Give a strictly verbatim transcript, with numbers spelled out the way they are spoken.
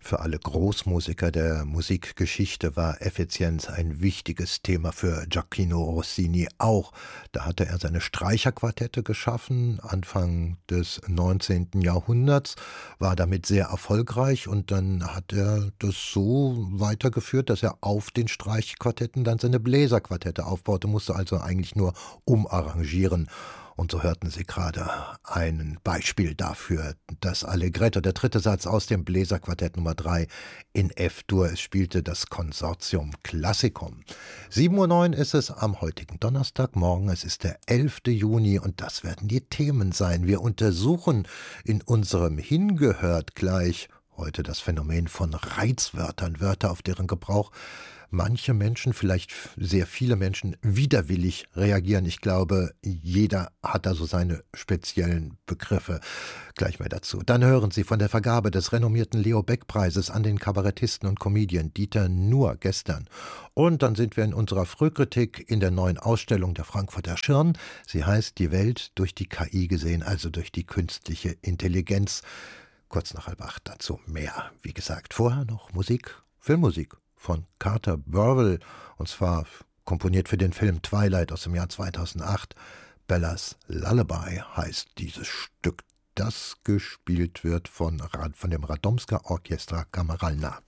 Für alle Großmusiker der Musikgeschichte war Effizienz ein wichtiges Thema, für Gioachino Rossini auch. Da hatte er seine Streicherquartette geschaffen, Anfang des neunzehnten Jahrhunderts, war damit sehr erfolgreich und dann hat er das so weitergeführt, dass er auf den Streichquartetten dann seine Bläserquartette aufbaute, musste also eigentlich nur umarrangieren. Und so hörten Sie gerade ein Beispiel dafür, das Allegretto, der dritte Satz aus dem Bläserquartett Nummer drei in F-Dur. Es spielte das Consortium Classicum. sieben Uhr neun ist es am heutigen Donnerstagmorgen. Es ist der elfte Juni und das werden die Themen sein. Wir untersuchen in unserem Hingehört gleich heute das Phänomen von Reizwörtern, Wörter, auf deren Gebrauch manche Menschen, vielleicht sehr viele Menschen, widerwillig reagieren. Ich glaube, jeder hat da so seine speziellen Begriffe. Gleich mehr dazu. Dann hören Sie von der Vergabe des renommierten Leo-Beck-Preises an den Kabarettisten und Comedian Dieter Nuhr gestern. Und dann sind wir in unserer Frühkritik in der neuen Ausstellung der Frankfurter Schirn. Sie heißt Die Welt durch die K I gesehen, also durch die künstliche Intelligenz. Kurz nach halb acht dazu mehr. Wie gesagt, vorher noch Musik, Filmmusik von Carter Burwell, und zwar komponiert für den Film Twilight aus dem Jahr zweitausendacht. Bellas Lullaby heißt dieses Stück, das gespielt wird von, von dem Radomska Orchestra Kameralna.